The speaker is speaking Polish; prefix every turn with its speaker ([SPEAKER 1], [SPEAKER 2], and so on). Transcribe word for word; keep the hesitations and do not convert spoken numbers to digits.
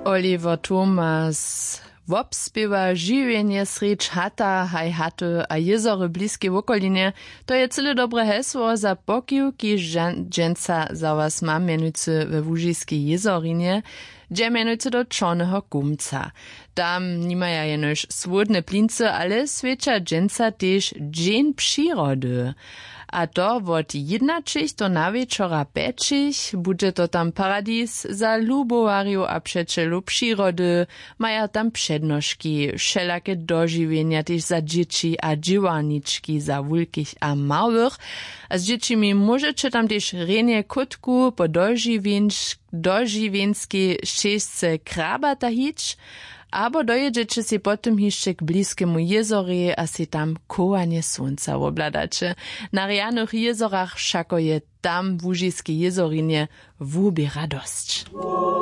[SPEAKER 1] Oliver Thomas wobspěwa žiwienie sreč hata, haj haty a jezory bliskie w okolinie. To je cyle dobre hesło za pokiwki dżęca za was ma mianujcy we Łužiskiej jezorinie, gdzie mianujcy do Czornego Gumca. Tam nimaja jenoż słodne plince, ale świecza dżęca też dżeń przyrody. A to wot jednačich do nawieczora pečich, bude to tam paradis za lubowarju a przeczelu przyrody, maja tam przednożki, wszelakie dożywienia też za dzieci a dziewaniczki, za wulkich a małych. A z dziećmi możecie tam też renie kutku po dożywienskiej ścieżce krabata hić, abo dojedziecie si potem jeszcze k bliskiemu jezorie a si tam kołanie słońca obladacie. Na rianych jezorach wszako je tam w Łužiskiej jezorinie wubi radość.